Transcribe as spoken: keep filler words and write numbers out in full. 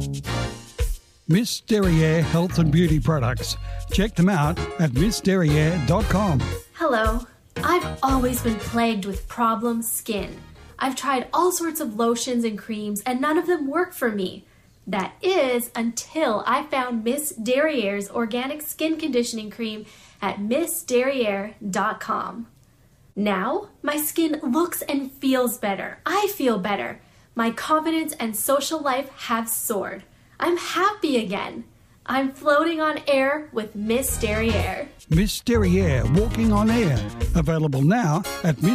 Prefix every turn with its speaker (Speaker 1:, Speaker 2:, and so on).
Speaker 1: Miss Derriere Health and Beauty Products. Check them out at miss derriere dot com.
Speaker 2: Hello. I've always been plagued with problem skin. I've tried all sorts of lotions and creams and none of them work for me. That is until I found Miss Derriere's organic skin conditioning cream at miss derriere dot com. Now, my skin looks and feels better. I feel better. My confidence and social life have soared. I'm happy again. I'm floating on air with Miss Derriere.
Speaker 1: Miss Derriere Walking on Air. Available now at Miss